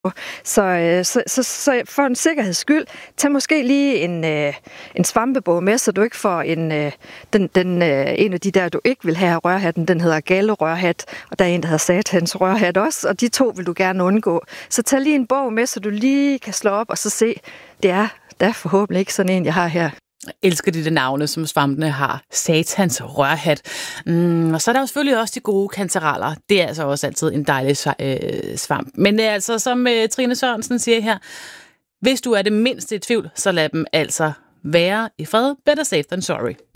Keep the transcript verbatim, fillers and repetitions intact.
Så, så, så, så for en sikkerheds skyld, tag måske lige en, øh, en svampebog med, så du ikke får en, øh, den, den, øh, en af de der, du ikke vil have rørhatten, den hedder gallerørhat, og der er en, der hedder satans rørhat også, og de to vil du gerne undgå. Så tag lige en bog med, så du lige kan slå op og så se, det er, der er forhåbentlig ikke sådan en, jeg har her. Jeg elsker de der navne, som svampene har. Satans rørhat. Mm, og så er der jo selvfølgelig også de gode kantareller. Det er altså også altid en dejlig øh, svamp. Men det er altså, som øh, Trine Sørensen siger her, hvis du er det mindste i tvivl, så lad dem altså være i fred. Better safe than sorry.